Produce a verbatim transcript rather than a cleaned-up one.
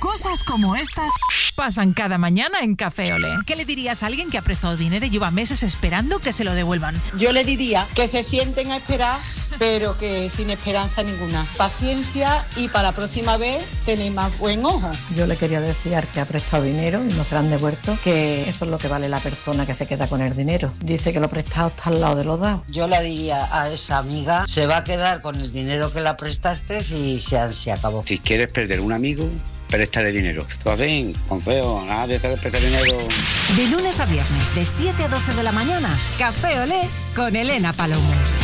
Cosas como estas pasan cada mañana en Café Olé. ¿Qué le dirías a alguien que ha prestado dinero y lleva meses esperando que se lo devuelvan? Yo le diría que se sienten a esperar, pero que sin esperanza ninguna. Paciencia y para la próxima vez tenéis más buen ojo. Yo le quería decir al que ha prestado dinero y no se lo han devuelto, que eso es lo que vale la persona que se queda con el dinero. Dice que lo prestado está al lado de lo dado. Yo le diría a esa amiga, se va a quedar con el dinero que la prestaste y se, se acabó. Si quieres perder un amigo, préstale dinero. Tú así, con feo, nada de prestar dinero. De lunes a viernes, de siete a doce de la mañana, Café Olé con Elena Palomo.